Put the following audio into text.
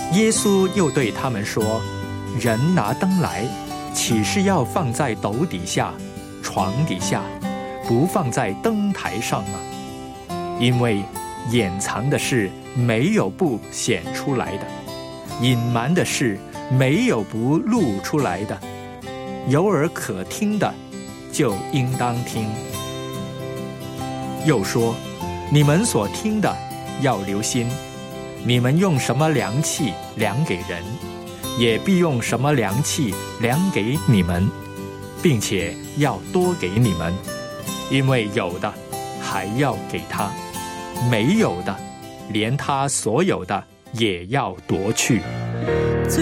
耶稣又对他们说：人拿灯来，岂是要放在斗底下、床底下，不放在灯台上吗？因为掩藏的事没有不显出来的，隐瞒的事没有不露出来的。有耳可听的，就应当听。又说：你们所听的要留心，你们用什么量器量给人，也必用什么量器量给你们，并且要多给你们。因为有的还要给他，没有的连他所有的也要夺去。